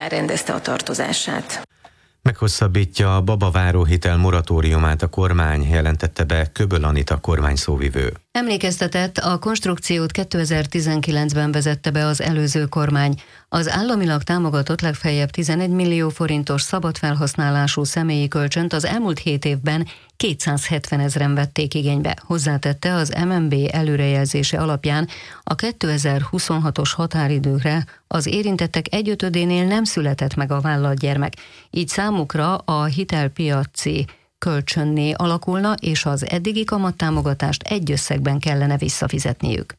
elrendezte a tartozását. Meghosszabbítja a babaváró hitel moratóriumát a kormány, jelentette be Köböl Anita kormányszóvivő. Emlékeztetett, a konstrukciót 2019-ben vezette be az előző kormány. Az államilag támogatott legfeljebb 11 millió forintos szabad felhasználású személyi kölcsönt az elmúlt 7 évben 270 000-en vették igénybe. Hozzátette, az MNB előrejelzése alapján a 2026-os határidőre az érintettek 1/5-énél nem született meg a vállalt gyermek. Így számukra a hitelpiaci kölcsönné alakulna, és az eddigi kamattámogatást egy összegben kellene visszafizetniük.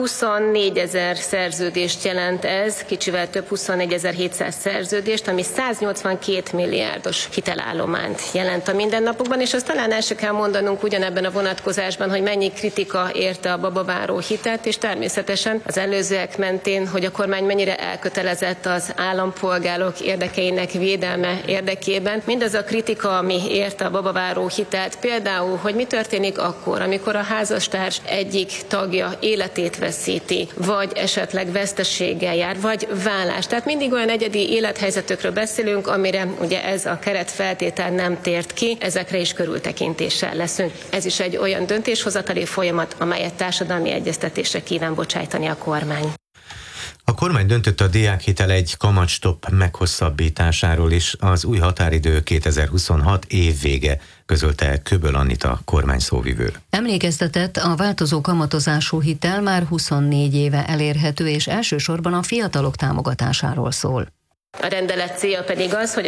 24 000 szerződést jelent ez, kicsivel több 24 700 szerződést, ami 182 milliárdos hitelállományt jelent a mindennapokban, és azt talán el se kell mondanunk ugyanebben a vonatkozásban, hogy mennyi kritika érte a babaváró hitelt, és természetesen az előzőek mentén, hogy a kormány mennyire elkötelezett az állampolgárok érdekeinek védelme érdekében. Mindaz a kritika, ami érte a babaváró hitelt, például, hogy mi történik akkor, amikor a házastárs egyik tagja életét veszíti, vagy esetleg veszteséggel jár, vagy vállás. Tehát mindig olyan egyedi élethelyzetekről beszélünk, amire ugye ez a keretfeltétel nem tért ki, ezekre is körültekintéssel leszünk. Ez is egy olyan döntéshozatali folyamat, amelyet társadalmi egyeztetésre kíván bocsájtani a kormány. A kormány döntött a diákhitel egy kamatstopp meghosszabbításáról is, az új határidő 2026 év vége, közölte Köböl Anita kormányszóvivő. Emlékeztetett, a változó kamatozású hitel már 24 éve elérhető, és elsősorban a fiatalok támogatásáról szól. A rendelet célja pedig az, hogy a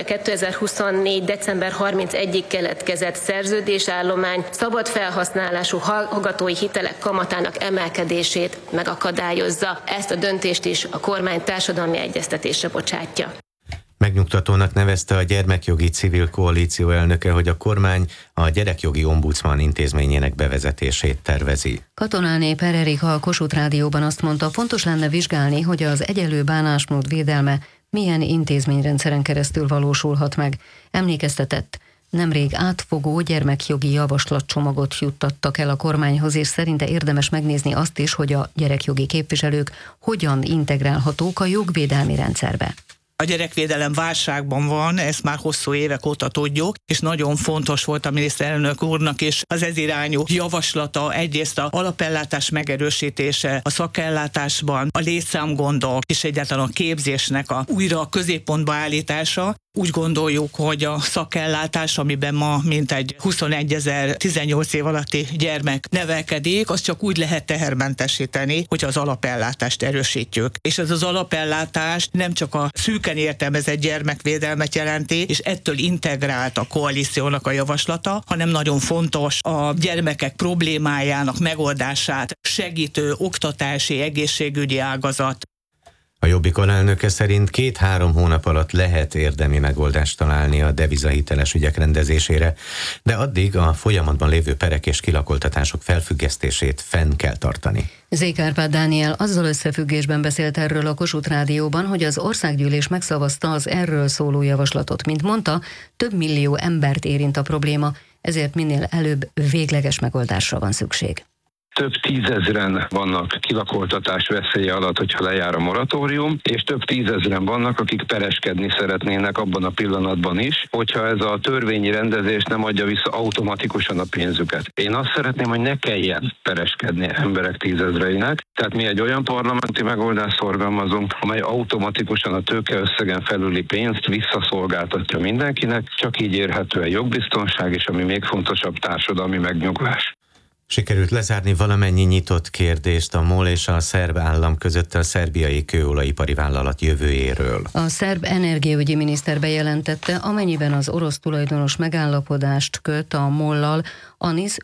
2024. december 31-ig keletkezett szerződésállomány szabad felhasználású hallgatói hitelek kamatának emelkedését megakadályozza. Ezt a döntést is a kormány társadalmi egyeztetésre bocsátja. Megnyugtatónak nevezte a Gyermekjogi Civil Koalíció elnöke, hogy a kormány a gyerekjogi ombudsman intézményének bevezetését tervezi. Katonálné Per Erika a Kossuth Rádióban azt mondta, fontos lenne vizsgálni, hogy az egyenlő bánásmód védelme milyen intézményrendszeren keresztül valósulhat meg. Emlékeztetett, nemrég átfogó gyermekjogi javaslatcsomagot juttattak el a kormányhoz, és szerinte érdemes megnézni azt is, hogy a gyerekjogi képviselők hogyan integrálhatók a jogvédelmi rendszerbe. A gyerekvédelem válságban van, ezt már hosszú évek óta tudjuk, és nagyon fontos volt a miniszterelnök úrnak is az ez irányú javaslata, egyrészt a alapellátás megerősítése, a szakellátásban, a létszámgondok és egyáltalán a képzésnek a újra a középpontba állítása. Úgy gondoljuk, hogy a szakellátás, amiben ma mintegy 21 000 18 év alatti gyermek nevelkedik, az csak úgy lehet tehermentesíteni, hogy az alapellátást erősítjük. És ez az alapellátás nem csak a szűken értelmezett gyermekvédelmet jelenti, és ettől integrált a koalíciónak a javaslata, hanem nagyon fontos a gyermekek problémájának megoldását segítő oktatási, egészségügyi ágazat. A Jobbik alelnöke szerint 2-3 hónap alatt lehet érdemi megoldást találni a devizahiteles ügyek rendezésére, de addig a folyamatban lévő perek és kilakoltatások felfüggesztését fenn kell tartani. Zék Árpád Dániel azzal összefüggésben beszélt erről a Kossuth Rádióban, hogy az országgyűlés megszavazta az erről szóló javaslatot. Mint mondta, több millió embert érint a probléma, ezért minél előbb végleges megoldásra van szükség. Több 10 000-en vannak kilakoltatás veszélye alatt, hogyha lejár a moratórium, és több 10 000-en vannak, akik pereskedni szeretnének abban a pillanatban is, hogyha ez a törvényi rendezés nem adja vissza automatikusan a pénzüket. Én azt szeretném, hogy ne kelljen pereskedni emberek 10 000-einek, tehát mi egy olyan parlamenti megoldást szorgalmazunk, amely automatikusan a tőkeösszegen felüli pénzt visszaszolgáltatja mindenkinek, csak így érhető a jogbiztonság és ami még fontosabb, társadalmi megnyugvás. Sikerült lezárni valamennyi nyitott kérdést a MOL és a szerb állam között a szerbiai kőolajipari vállalat jövőjéről. A szerb energiaügyi miniszter bejelentette, amennyiben az orosz tulajdonos megállapodást köt a MOL-lal a NISZ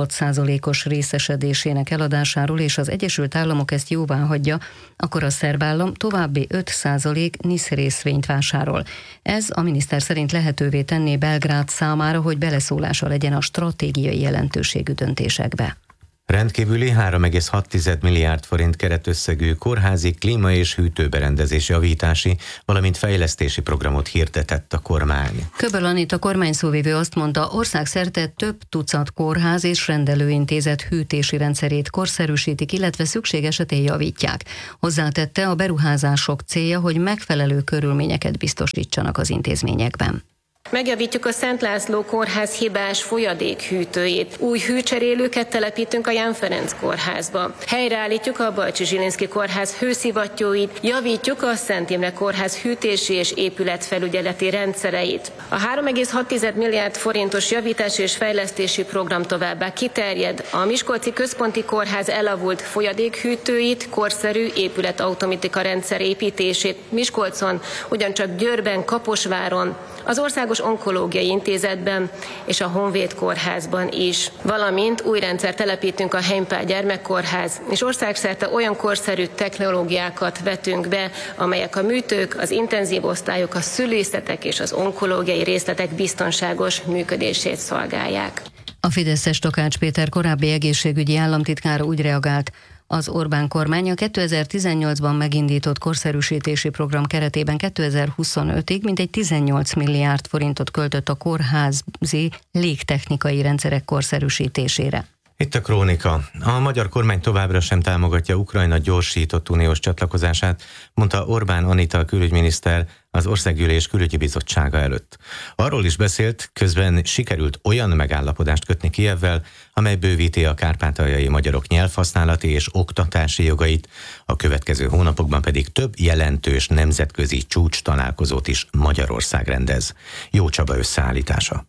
56%-os részesedésének eladásáról, és az Egyesült Államok ezt jóvá hagyja, akkor a szerb állam további 5% NISZ részvényt vásárol. Ez a miniszter szerint lehetővé tenné Belgrád számára, hogy beleszólása legyen a stratégiai jelentőségű döntésekbe. Rendkívüli 3,6 milliárd forint keretösszegű kórházi, klíma- és hűtőberendezés javítási, valamint fejlesztési programot hirdetett a kormány. Köbel Anita kormányszóvivő azt mondta, országszerte több tucat kórház és rendelőintézet hűtési rendszerét korszerűsítik, illetve szükség esetén javítják. Hozzátette, a beruházások célja, hogy megfelelő körülményeket biztosítsanak az intézményekben. Megjavítjuk a Szent László kórház hibás folyadékhűtőjét. Új hőcserélőket telepítünk a Ján Ferenc kórházba. Helyreállítjuk a Balcsi Zsilinszky kórház hőszivattyúit, javítjuk a Szent Imre kórház hűtési és épületfelügyeleti rendszereit. A 3,6 milliárd forintos javítási és fejlesztési program továbbá kiterjed a Miskolci Központi Kórház elavult folyadékhűtőit, korszerű épületautomatika rendszer építését Miskolcon, ugyancsak Győrben, Kaposváron, az Országos Onkológiai Intézetben és a Honvéd Kórházban is. Valamint új rendszert telepítünk a Heimpál Gyermekkórház, és országszerte olyan korszerű technológiákat vetünk be, amelyek a műtők, az intenzív osztályok, a szülészetek és az onkológiai részletek biztonságos működését szolgálják. A fideszes Takács Péter korábbi egészségügyi államtitkára úgy reagált, az Orbán kormány a 2018-ban megindított korszerűsítési program keretében 2025-ig mintegy 18 milliárd forintot költött a kórházi légtechnikai rendszerek korszerűsítésére. Itt a krónika. A magyar kormány továbbra sem támogatja Ukrajna gyorsított uniós csatlakozását, mondta Orbán Anita, a külügyminiszter az Országgyűlés külügyi bizottsága előtt. Arról is beszélt, közben sikerült olyan megállapodást kötni Kijevvel, amely bővíti a kárpátaljai magyarok nyelvhasználati és oktatási jogait, a következő hónapokban pedig több jelentős nemzetközi csúcs találkozót is Magyarország rendez. Jó Csaba összeállítása.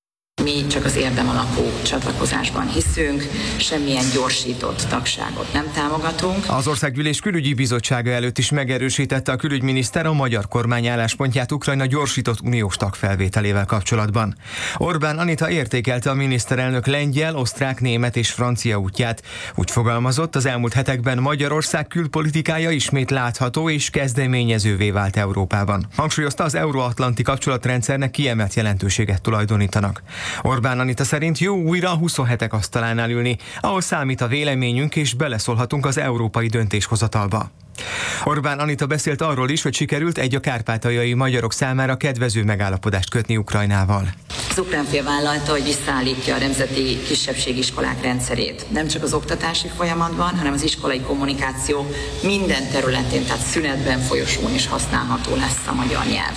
Mi csak az érdem alapú csatlakozásban hiszünk, semmilyen gyorsított tagságot nem támogatunk. Az Országgyűlés külügyi bizottsága előtt is megerősítette a külügyminiszter a magyar kormány álláspontját Ukrajna gyorsított uniós tagfelvételével kapcsolatban. Orbán Anita értékelte a miniszterelnök lengyel, osztrák, német és francia útját. Úgy fogalmazott, az elmúlt hetekben Magyarország külpolitikája ismét látható és kezdeményezővé vált Európában. Hangsúlyozta, az euróatlanti kapcsolatrendszernek kiemelt jelentőséget tulajdonítanak. Orbán Anita szerint jó újra a 27-ek asztalánál ülni, ahol számít a véleményünk és beleszólhatunk az európai döntéshozatalba. Orbán Anita beszélt arról is, hogy sikerült egy a kárpátaljai magyarok számára kedvező megállapodást kötni Ukrajnával. Az ukrán fél vállalta, hogy visszaállítja a nemzeti kisebbségiskolák rendszerét. Nem csak az oktatási folyamatban, hanem az iskolai kommunikáció minden területén, tehát szünetben, folyosón is használható lesz a magyar nyelv.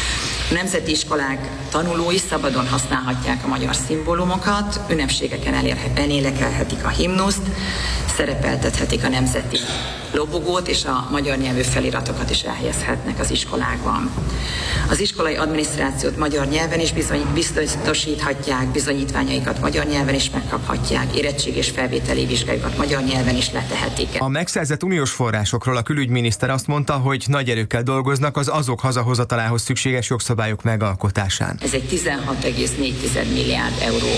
A nemzeti iskolák tanulói szabadon használhatják a magyar szimbólumokat, ünnepségeken elénekelhetik a himnuszt, szerepeltethetik a nemzeti lobogót, és a magyar nyelvű feliratokat is elhelyezhetnek az iskolákban. Az iskolai adminisztrációt magyar nyelven is biztosíthatják, bizonyítványaikat magyar nyelven is megkaphatják, érettség és felvételi vizsgájukat magyar nyelven is letehetik. A megszerzett uniós forrásokról a külügyminiszter azt mondta, hogy nagy erőkkel dolgoznak az azok hazahozatalához szükséges jogszabályok megalkotásán. Ez egy 16,4 milliárd euró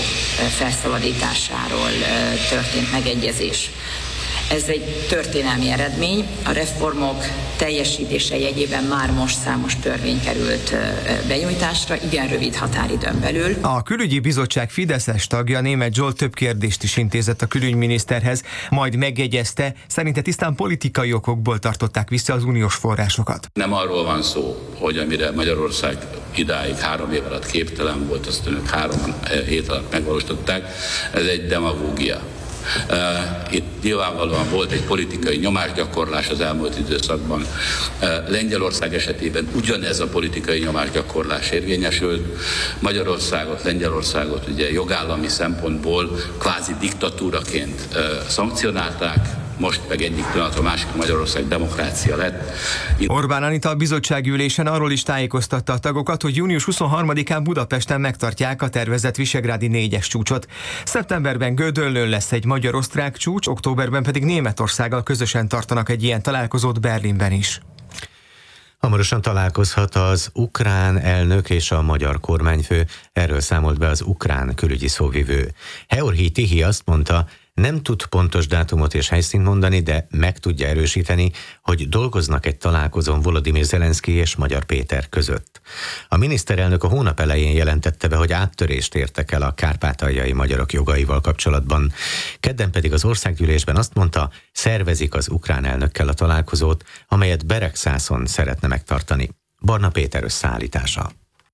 felszabadításáról történt megegyezés. Ez egy történelmi eredmény, a reformok teljesítése jegyében már most számos törvény került benyújtásra, igen rövid határidőn belül. A külügyi bizottság fideszes tagja, Németh Zsolt több kérdést is intézett a külügyminiszterhez, majd megjegyezte, szerinte tisztán politikai okokból tartották vissza az uniós forrásokat. Nem arról van szó, hogy amire Magyarország idáig 3 év alatt képtelen volt, azt önök 3 hét alatt megvalósították, ez egy demagógia. Itt nyilvánvalóan volt egy politikai nyomásgyakorlás az elmúlt időszakban. Lengyelország esetében ugyanez a politikai nyomásgyakorlás érvényesült. Magyarországot, Lengyelországot ugye jogállami szempontból kvázi diktatúraként szankcionálták, most meg egyik pillanatra másik Magyarország demokrácia lett. Orbán Anita a bizottsági ülésen arról is tájékoztatta a tagokat, hogy június 23-án Budapesten megtartják a tervezett visegrádi 4-es csúcsot. Szeptemberben Gödöllőn lesz egy magyar-osztrák csúcs, októberben pedig Németországgal közösen tartanak egy ilyen találkozót Berlinben is. Hamarosan találkozhat az ukrán elnök és a magyar kormányfő, erről számolt be az ukrán külügyi szóvivő. Georgi Tihi azt mondta, nem tud pontos dátumot és helyszínt mondani, de meg tudja erősíteni, hogy dolgoznak egy találkozón Volodymyr Zelenszky és Magyar Péter között. A miniszterelnök a hónap elején jelentette be, hogy áttörést értek el a kárpátaljai magyarok jogaival kapcsolatban. Kedden pedig az országgyűlésben azt mondta, szervezik az ukrán elnökkel a találkozót, amelyet Beregszászon szeretne megtartani. Barna Péter összeállítása.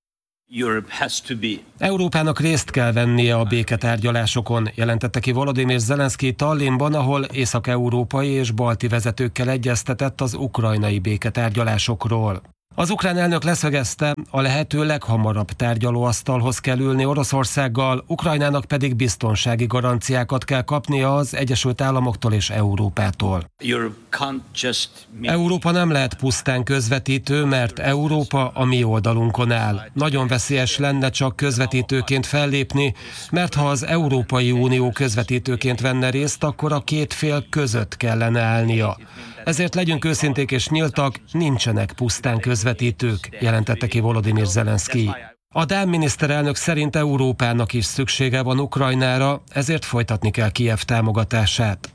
Európának részt kell vennie a béketárgyalásokon, jelentette ki Volodymyr Zelenszky Tallinnban, ahol észak-európai és balti vezetőkkel egyeztetett az ukrajnai béketárgyalásokról. Az ukrán elnök leszögezte, a lehető leghamarabb tárgyalóasztalhoz kell ülni Oroszországgal, Ukrajnának pedig biztonsági garanciákat kell kapnia az Egyesült Államoktól és Európától. Európa nem lehet pusztán közvetítő, mert Európa a mi oldalunkon áll. Nagyon veszélyes lenne csak közvetítőként fellépni, mert ha az Európai Unió közvetítőként venne részt, akkor a két fél között kellene állnia. Ezért legyünk őszinték és nyíltak, nincsenek pusztán közvetítők, jelentette ki Volodymyr Zelenszky. A dán miniszterelnök szerint Európának is szüksége van Ukrajnára, ezért folytatni kell Kijev támogatását.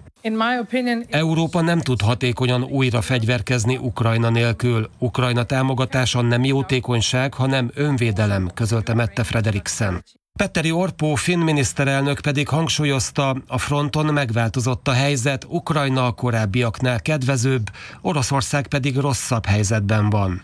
Európa nem tud hatékonyan újra fegyverkezni Ukrajna nélkül. Ukrajna támogatása nem jótékonyság, hanem önvédelem, közölte Mette Frederiksen. Petteri Orpó finn miniszterelnök pedig hangsúlyozta, a fronton megváltozott a helyzet, Ukrajna a korábbiaknál kedvezőbb, Oroszország pedig rosszabb helyzetben van.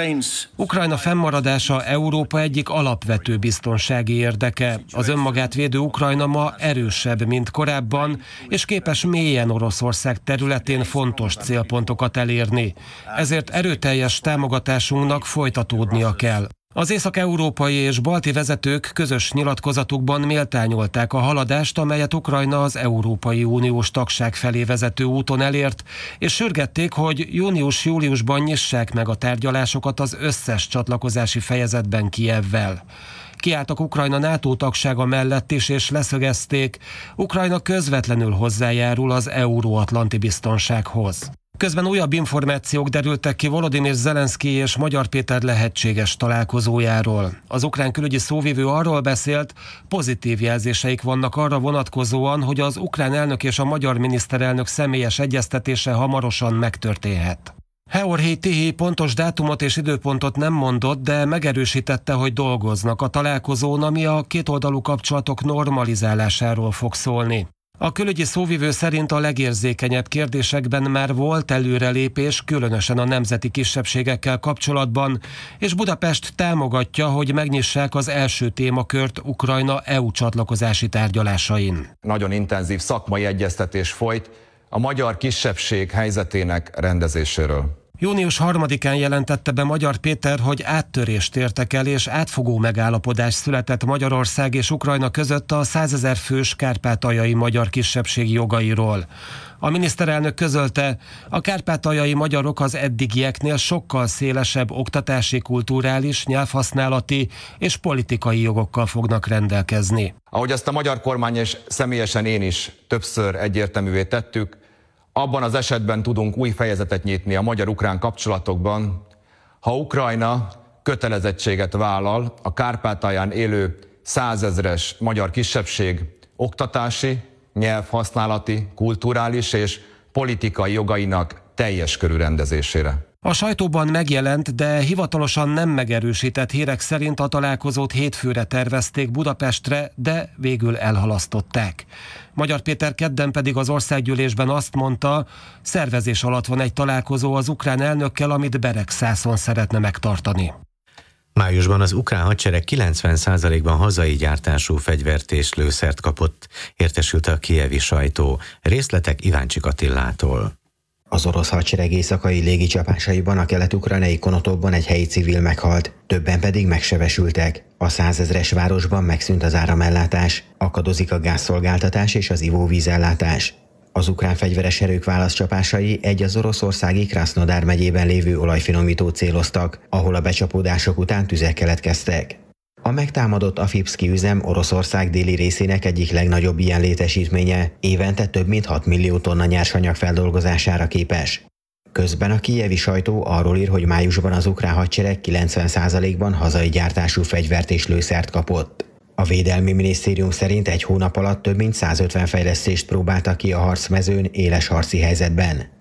Ukrajna fennmaradása Európa egyik alapvető biztonsági érdeke. Az önmagát védő Ukrajna ma erősebb, mint korábban, és képes mélyen Oroszország területén fontos célpontokat elérni. Ezért erőteljes támogatásunknak folytatódnia kell. Az észak-európai és balti vezetők közös nyilatkozatukban méltányolták a haladást, amelyet Ukrajna az Európai Uniós tagság felé vezető úton elért, és sürgették, hogy június-júliusban nyissák meg a tárgyalásokat az összes csatlakozási fejezetben Kijevvel. Kiálltak Ukrajna NATO tagsága mellett is, és leszögezték, Ukrajna közvetlenül hozzájárul az euróatlanti biztonsághoz. Közben újabb információk derültek ki Volodymyr Zelenszky és Magyar Péter lehetséges találkozójáról. Az ukrán külügyi szóvivő arról beszélt, pozitív jelzéseik vannak arra vonatkozóan, hogy az ukrán elnök és a magyar miniszterelnök személyes egyeztetése hamarosan megtörténhet. Georgi Tihi pontos dátumot és időpontot nem mondott, de megerősítette, hogy dolgoznak a találkozón, ami a kétoldalú kapcsolatok normalizálásáról fog szólni. A külügyi szóvivő szerint a legérzékenyebb kérdésekben már volt előrelépés, különösen a nemzeti kisebbségekkel kapcsolatban, és Budapest támogatja, hogy megnyissák az első témakört Ukrajna EU csatlakozási tárgyalásain. Nagyon intenzív szakmai egyeztetés folyt a magyar kisebbség helyzetének rendezéséről. Június 3-án jelentette be Magyar Péter, hogy áttörést értek el és átfogó megállapodás született Magyarország és Ukrajna között a 100 000 fős kárpátaljai magyar kisebbség jogairól. A miniszterelnök közölte, a kárpátaljai magyarok az eddigieknél sokkal szélesebb oktatási, kulturális, nyelvhasználati és politikai jogokkal fognak rendelkezni. Ahogy ezt a magyar kormány és személyesen én is többször egyértelművé tettük, abban az esetben tudunk új fejezetet nyitni a magyar-ukrán kapcsolatokban, ha Ukrajna kötelezettséget vállal a Kárpátalján élő 100 000-es magyar kisebbség oktatási, nyelvhasználati, kulturális és politikai jogainak teljes körű rendezésére. A sajtóban megjelent, de hivatalosan nem megerősített hírek szerint a találkozót hétfőre tervezték Budapestre, de végül elhalasztották. Magyar Péter kedden pedig az országgyűlésben azt mondta, szervezés alatt van egy találkozó az ukrán elnökkel, amit Beregszászon szeretne megtartani. Májusban az ukrán hadsereg 90%-ban hazai gyártású fegyvert és lőszert kapott, értesült a kijevi sajtó. Részletek Iváncsik Attillától. Az orosz hadsereg éjszakai légicsapásaiban a kelet-ukrajnai Konotopban egy helyi civil meghalt, többen pedig megsebesültek. A 100 000-es városban megszűnt az áramellátás, akadozik a gázszolgáltatás és az ivóvízellátás. Az ukrán fegyveres erők válaszcsapásai egy az oroszországi Krasznodar megyében lévő olajfinomítót céloztak, ahol a becsapódások után tüzek keletkeztek. A megtámadott Afipszki üzem Oroszország déli részének egyik legnagyobb ilyen létesítménye, évente több mint 6 millió tonna nyersanyag feldolgozására képes. Közben a kijevi sajtó arról ír, hogy májusban az ukrán hadsereg 90%-ban hazai gyártású fegyvert és lőszert kapott. A Védelmi Minisztérium szerint egy hónap alatt több mint 150 fejlesztést próbáltak ki a harcmezőn éles harci helyzetben.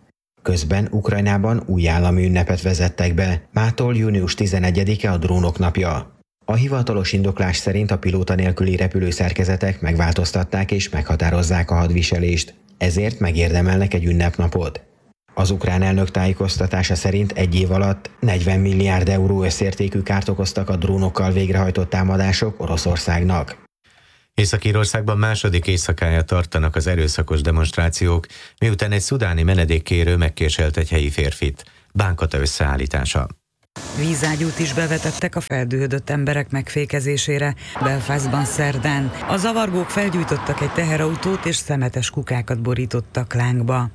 Közben Ukrajnában új állami ünnepet vezettek be, mától június 11-e a drónok napja. A hivatalos indoklás szerint a pilóta nélküli repülőszerkezetek megváltoztatták és meghatározzák a hadviselést, ezért megérdemelnek egy ünnepnapot. Az ukrán elnök tájékoztatása szerint egy év alatt 40 milliárd euró összértékű kárt okoztak a drónokkal végrehajtott támadások Oroszországnak. Észak-Írországban második éjszakáját tartanak az erőszakos demonstrációk, miután egy szudáni menedékkérő megkéselt egy helyi férfit. Bánkata összeállítása. Vízágyút is bevetettek a feldühödött emberek megfékezésére Belfastban szerdán. A zavargók felgyújtottak egy teherautót és szemetes kukákat borítottak lángba.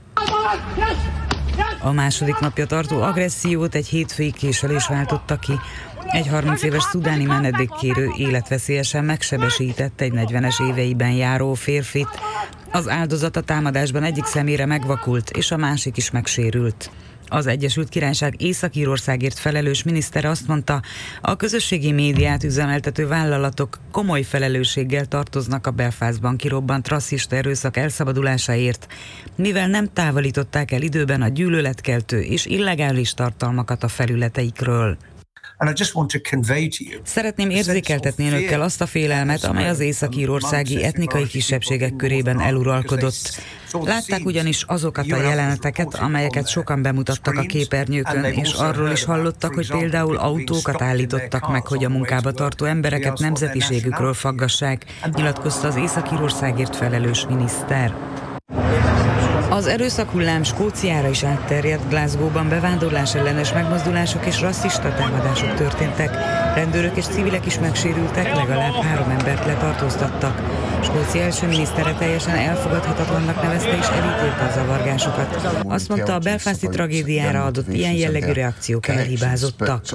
A második napja tartó agressziót egy hétfői késelés váltotta ki. Egy 30 éves szudáni menedékkérő életveszélyesen megsebesített egy 40-es éveiben járó férfit. Az áldozat a támadásban egyik szemére megvakult, és a másik is megsérült. Az Egyesült Királyság Észak-Írországért felelős minisztere azt mondta, a közösségi médiát üzemeltető vállalatok komoly felelősséggel tartoznak a Belfastban kirobbant rasszista erőszak elszabadulásáért, mivel nem távolították el időben a gyűlöletkeltő és illegális tartalmakat a felületeikről. Szeretném érzékeltetni önökkel azt a félelmet, amely az észak-írországi etnikai kisebbségek körében eluralkodott. Látták ugyanis azokat a jeleneteket, amelyeket sokan bemutattak a képernyőkön, és arról is hallottak, hogy például autókat állítottak meg, hogy a munkába tartó embereket nemzetiségükről faggassák, nyilatkozta az Észak-Írországért felelős miniszter. Az erőszakhullám Skóciára is átterjedt. Glasgow-ban bevándorlás ellenes megmozdulások és rasszista támadások történtek. Rendőrök és civilek is megsérültek, legalább 3 embert letartóztattak. Skócia első minisztere teljesen elfogadhatatlannak nevezte és elítélte a zavargásokat. Azt mondta, a belfasti tragédiára adott ilyen jellegű reakciók elhibázottak.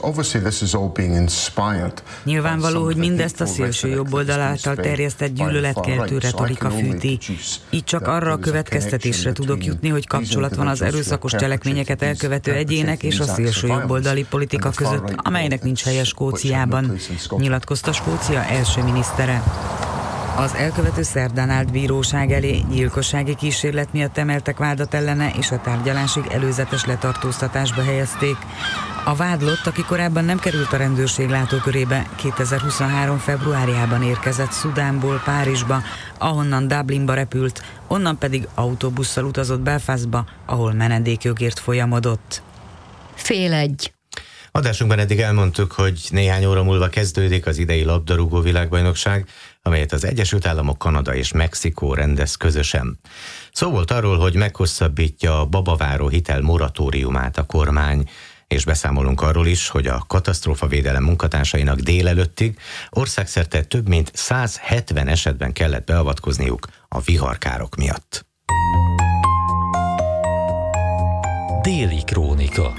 Nyilvánvaló, hogy mindezt a szélső jobboldal által terjesztett gyűlöletkeltő retorika fűti. Így csak arra a következtetésre tudok jutni, hogy kapcsolat van az erőszakos cselekményeket elkövető egyének és a szélső jobboldali politika között, amelynek nincs helye Skóciában, nyilatkozta Skócia első minisztere. Az elkövető szerdán állt bíróság elé, gyilkossági kísérlet miatt emeltek vádat ellene, és a tárgyalásig előzetes letartóztatásba helyezték. A vádlott, aki korábban nem került a rendőrség látókörébe, 2023. februárjában érkezett Szudánból Párizsba, ahonnan Dublinba repült, onnan pedig autóbusszal utazott Belfastba, ahol menedékjogért folyamodott. 1:30. Adásunkban eddig elmondtuk, hogy néhány óra múlva kezdődik az idei labdarúgó világbajnokság, amelyet az Egyesült Államok, Kanada és Mexikó rendez közösen. Szó volt arról, hogy meghosszabbítja a babaváró hitel moratóriumát a kormány, és beszámolunk arról is, hogy a katasztrófavédelem munkatársainak délelőttig országszerte több mint 170 esetben kellett beavatkozniuk a viharkárok miatt. Déli krónika.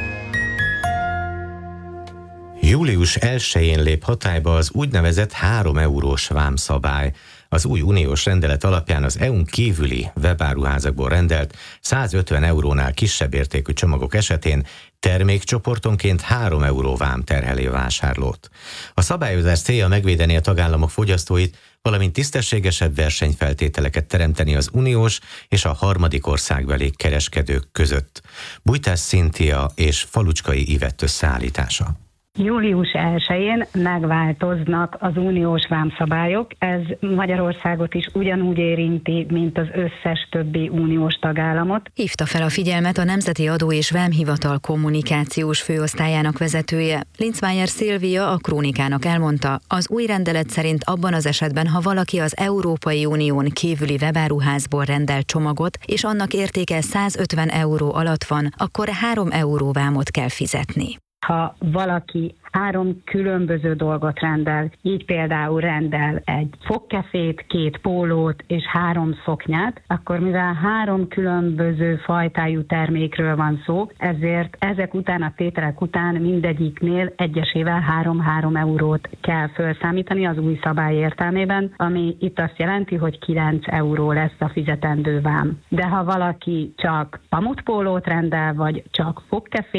Július 1-én lép hatályba az úgynevezett 3 eurós vámszabály. Az új uniós rendelet alapján az EU-n kívüli webáruházakból rendelt 150 eurónál kisebb értékű csomagok esetén termékcsoportonként 3 euró vám terheli a vásárlót. A szabályozás célja megvédeni a tagállamok fogyasztóit, valamint tisztességesebb versenyfeltételeket teremteni az uniós és a harmadik országbeli kereskedők között. Bújtás Szintia és Falucskai Ivett összeállítása. Július 1-én megváltoznak az uniós vámszabályok. Ez Magyarországot is ugyanúgy érinti, mint az összes többi uniós tagállamot. Hívta fel a figyelmet a Nemzeti Adó és Vámhivatal kommunikációs főosztályának vezetője. Linzmeier Szilvia a Krónikának elmondta, az új rendelet szerint abban az esetben, ha valaki az Európai Unión kívüli webáruházból rendel csomagot, és annak értéke 150 euró alatt van, akkor 3 euró vámot kell fizetni. Ha valaki 3 különböző dolgot rendel, így például rendel egy fogkefét, 2 pólót és 3 szoknyát, akkor mivel 3 különböző fajtájú termékről van szó, ezért ezek után, a tételek után mindegyiknél egyesével 3 eurót kell felszámítani az új szabály értelmében, ami itt azt jelenti, hogy 9 euró lesz a fizetendő vám. De ha valaki csak pamutpólót rendel, vagy csak fogkefét,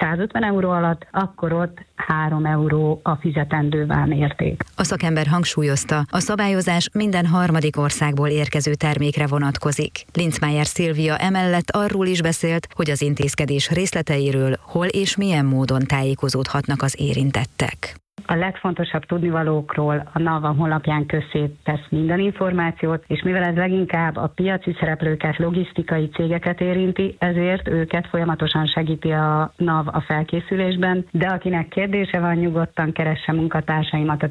150 euró alatt, akkor ott 3 euró a fizetendő vámérték. A szakember hangsúlyozta, a szabályozás minden harmadik országból érkező termékre vonatkozik. Linzmeier Szilvia emellett arról is beszélt, hogy az intézkedés részleteiről hol és milyen módon tájékozódhatnak az érintettek. A legfontosabb tudnivalókról a NAV honlapján közzé tesz minden információt, és mivel ez leginkább a piaci szereplőket, logisztikai cégeket érinti, ezért őket folyamatosan segíti a NAV a felkészülésben, de akinek kérdése van, nyugodtan keresse munkatársaimat a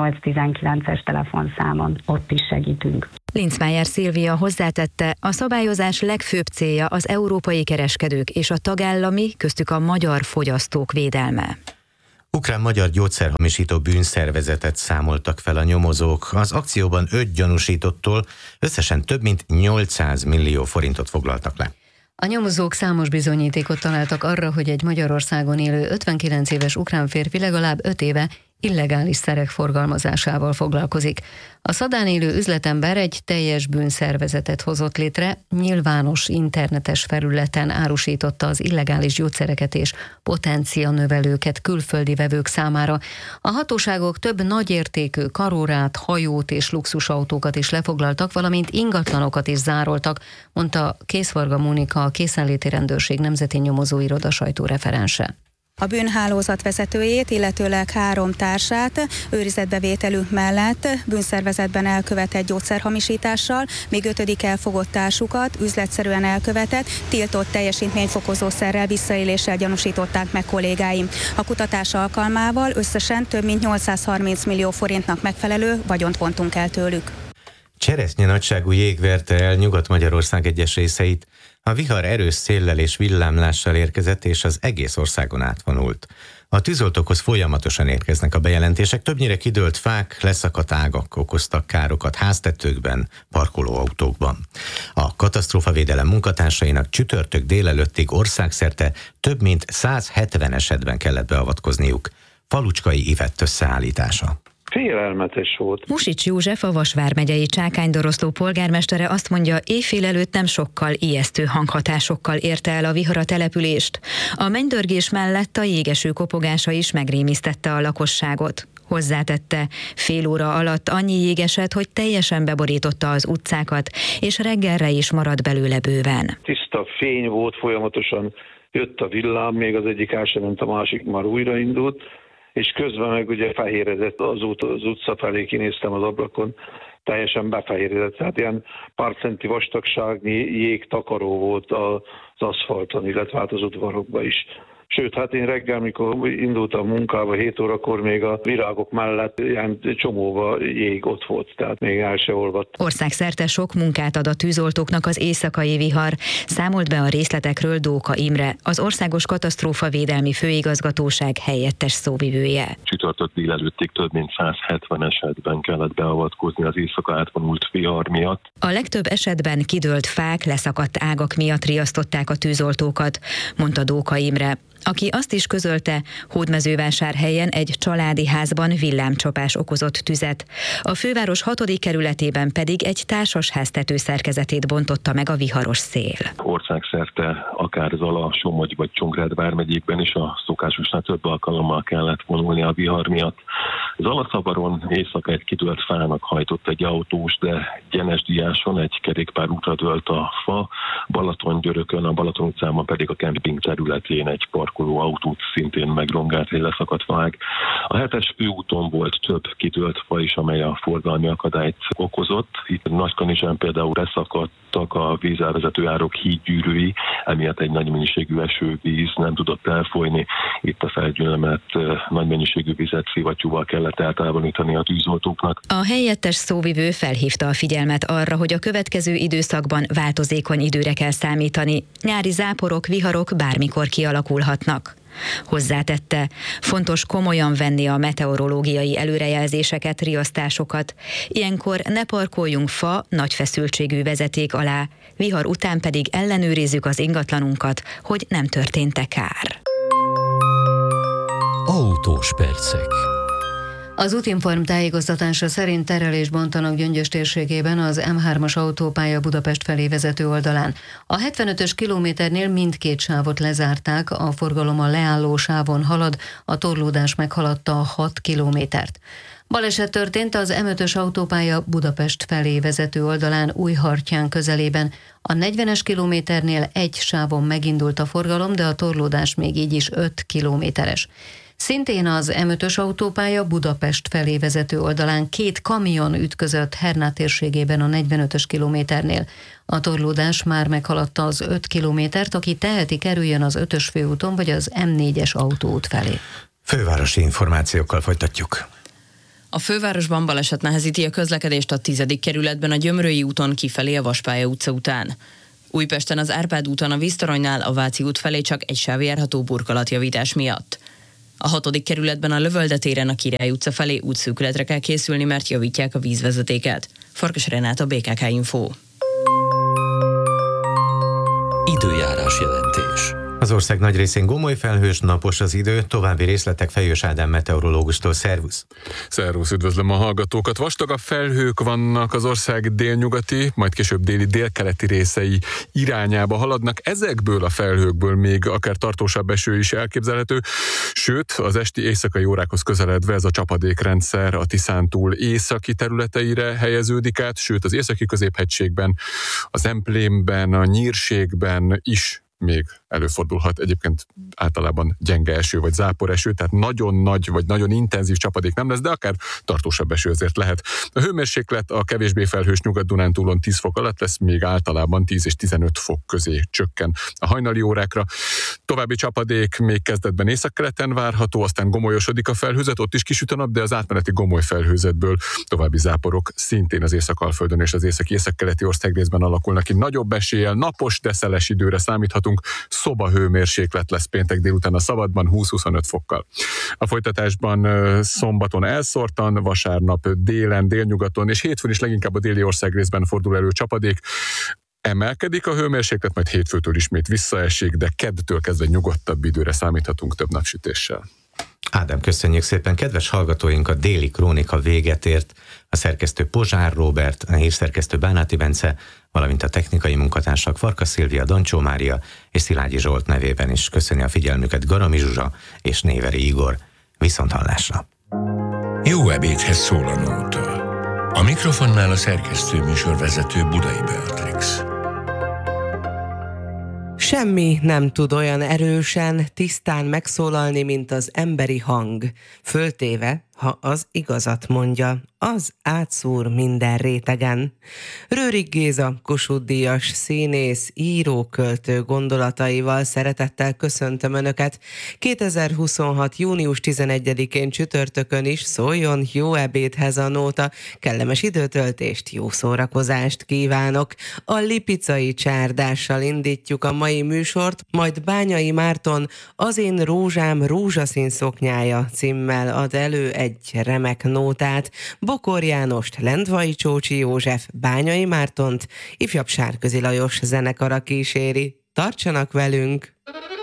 18-19-es telefonszámon, ott is segítünk. Linzmeier Szilvia hozzátette, a szabályozás legfőbb célja az európai kereskedők és a tagállami, köztük a magyar fogyasztók védelme. Ukrán-magyar gyógyszerhamisító bűnszervezetet számoltak fel a nyomozók. Az akcióban 5 gyanúsítottól összesen több mint 800 millió forintot foglaltak le. A nyomozók számos bizonyítékot találtak arra, hogy egy Magyarországon élő 59 éves ukrán férfi legalább 5 éve illegális szerek forgalmazásával foglalkozik. A Szadán élő üzletember egy teljes bűnszervezetet hozott létre, nyilvános internetes felületen árusította az illegális gyógyszereket és potencianövelőket külföldi vevők számára. A hatóságok több nagyértékű karórát, hajót és luxusautókat is lefoglaltak, valamint ingatlanokat is zároltak, mondta Készvarga Mónika, a Készenléti Rendőrség Nemzeti Nyomozóiroda sajtóreferense. A bűnhálózat vezetőjét, illetőleg 3 társát őrizetbevételük mellett bűnszervezetben elkövetett gyógyszerhamisítással, még 5. elfogott társukat üzletszerűen elkövetett, tiltott teljesítményfokozószerrel visszaéléssel gyanúsították meg kollégáim. A kutatás alkalmával összesen több mint 830 millió forintnak megfelelő vagyont vontunk el tőlük. Cseresznye nagyságú jég verte el Nyugat-Magyarország egyes részeit. A vihar erős széllel és villámlással érkezett, és az egész országon átvonult. A tűzoltókhoz folyamatosan érkeznek a bejelentések, többnyire kidőlt fák, leszakadt ágak okoztak károkat háztetőkben, parkolóautókban. A katasztrófavédelem munkatársainak csütörtök délelőttig országszerte több mint 170 esetben kellett beavatkozniuk. Falucskai Ivett összeállítása. Félelmetes volt. Musics József, a Vas vármegyei Csákánydoroszló polgármestere azt mondja, éjfél előtt nem sokkal ijesztő hanghatásokkal érte el a vihar a települést. A mennydörgés mellett a jégeső kopogása is megrémisztette a lakosságot. Hozzátette, fél óra alatt annyi jég esett, hogy teljesen beborította az utcákat, és reggelre is maradt belőle bőven. Tiszta fény volt, folyamatosan jött a villám, még az egyik el sem ment, a másik már újraindult, és közben meg ugye fehéredett az utca felé, kinéztem az ablakon, teljesen befehéredett, tehát ilyen pár centi vastagságnyi jégtakaró volt az aszfalton, illetve hát az udvarokban is. Sőt, hát én reggel, mikor indultam munkába 7 órakor, még a virágok mellett ilyen csomóba jég ott volt, tehát még el se olvadt. Országszerte sok munkát ad a tűzoltóknak az éjszakai vihar. Számolt be a részletekről Dóka Imre, az Országos Katasztrófavédelmi Főigazgatóság helyettes szóvivője. Csütörtök délelőttig több mint 170 esetben kellett beavatkozni az éjszaka átvonult vihar miatt. A legtöbb esetben kidőlt fák, leszakadt ágak miatt riasztották a tűzoltókat, mondta Dóka Imre, aki azt is közölte, Hódmezővásárhelyen egy családi házban villámcsapás okozott tüzet. A főváros 6. kerületében pedig egy társasház tetőszerkezetét bontotta meg a viharos szél. Országszerte akár Zala, Somogy vagy Csongrád vármegyékben is a szokásosnál több alkalommal kellett vonulni a vihar miatt. Zalaszavaron éjszaka egy kidőlt fának hajtott egy autós, de Gyenesdiáson egy kerékpárútra dőlt a fa, Balatongyörökön, a Balaton utcában pedig a kemping területén egy parkolóautót szintén megrongált egy leszakadt faág. A 7-es főúton volt több kidőlt fa is, amely a forgalmi akadályt okozott. Itt Nagykanizsán például beszakadtak a vízelvezető árok hídgyűrűi, emiatt egy nagy mennyiségű esővíz nem tudott elfolyni. Itt a felgyülemlett nagy mennyiségű vizet szivattyúval kellett eltávolítani a tűzoltóknak. A helyettes szóvivő felhívta a figyelmet arra, hogy a következő időszakban változékony időre kell számítani. Nyári záporok, viharok bármikor kialakulhatnak. Hozzátette, fontos komolyan venni a meteorológiai előrejelzéseket, riasztásokat. Ilyenkor ne parkoljunk fa, nagy feszültségű vezeték alá, vihar után pedig ellenőrizzük az ingatlanunkat, hogy nem történt-e kár. Autós percek. Az Útinform tájékoztatása szerint terelést bontanak Gyöngyös térségében az M3-as autópálya Budapest felé vezető oldalán. A 75-ös kilométernél mindkét sávot lezárták, a forgalom a leálló sávon halad, a torlódás meghaladta a 6 kilométert. Baleset történt az M5-ös autópálya Budapest felé vezető oldalán Újhartyán közelében. A 40-es kilométernél egy sávon megindult a forgalom, de a torlódás még így is 5 kilométeres. Szintén az M5-ös autópálya Budapest felé vezető oldalán 2 kamion ütközött Herná térségében a 45-ös kilométernél. A torlódás már meghaladta az 5 kilométert, aki teheti, kerüljön az 5-ös főúton vagy az M4-es autóút felé. Fővárosi információkkal folytatjuk. A fővárosban baleset nehezíti a közlekedést a 10. kerületben a Gyömrői úton kifelé a Vaspálya utca után. Újpesten az Árpád úton a Víztoronynál a Váci út felé csak egy sáv járható burkolatjavítás miatt. A 6. kerületben a Lövölde téren a Király utca felé útszűkületre kell készülni, mert javítják a vízvezetéket. Farkas Renát, a BKK Info. Időjárás jelentés. Az ország nagy részén gomoly felhős, napos az idő, további részletek Fejős Ádám meteorológustól. Szervusz! Szervusz, üdvözlöm a hallgatókat! Vastagabb felhők vannak az ország délnyugati, majd később déli délkeleti részei irányába haladnak. Ezekből a felhőkből még akár tartósabb eső is elképzelhető, sőt, az esti éjszakai órákhoz közeledve ez a csapadékrendszer a Tiszántúl északi területeire helyeződik át, sőt az északi középhegységben, az Emplémben, a Nyírségben is még előfordulhat. Egyébként általában gyenge eső vagy záporeső, tehát nagyon nagy vagy nagyon intenzív csapadék nem lesz, de akár tartósabb eső azért lehet. A hőmérséklet a kevésbé felhős Nyugat-Dunántúlon 10 fok alatt lesz, még általában 10 és 15 fok közé csökken a hajnali órákra. További csapadék még kezdetben északkeleten várható, aztán gomolyosodik a felhőzet, ott is kisüt a nap, de az átmeneti gomoly felhőzetből további záporok szintén az Észak-Alföldön és az északi-északkeleti országrészben alakulnak ki. Nagyobb eséllyel, napos, de szeles időre számíthatunk. Szobahőmérséklet lesz péntek délután a Szabadban 20-25 fokkal. A folytatásban szombaton elszórtan, vasárnap délen, délnyugaton és hétfőn is leginkább a déli országrészben fordul elő csapadék. Emelkedik a hőmérséklet, majd hétfőtől ismét visszaesik, de keddtől kezdve nyugodtabb időre számíthatunk több napsütéssel. Ádám, köszönjük szépen. Kedves hallgatóink, a déli krónika véget ért. A szerkesztő Pozsár Róbert, a hírszerkesztő Bánáti Bence, valamint a technikai munkatársak Farkas Szilvia, Dancsó Mária és Szilágyi Zsolt nevében is köszöni a figyelmüket Garami Zsuzsa és Néveri Igor. Viszonthallásra! Jó ebédhez szól a nóta. A mikrofonnál a szerkesztő műsorvezető Budai Beatrix. Semmi nem tud olyan erősen, tisztán megszólalni, mint az emberi hang. Föltéve, ha az igazat mondja, az átszúr minden rétegen. Rőrig Géza, Kossuth-díjas színész, író, költő gondolataival szeretettel köszöntöm Önöket. 2026. június 11-én csütörtökön is szóljon jó ebédhez a nóta. Kellemes időtöltést, jó szórakozást kívánok. A lipicai csárdással indítjuk a mai műsort, majd Bányai Márton Az én rózsám rózsaszín szoknyája címmel ad elő egy remek nótát. Bokor Jánost, Lendvai Csócsi József, Bányai Mártont, ifjabb Sárközi Lajos zenekara kíséri. Tartsanak velünk!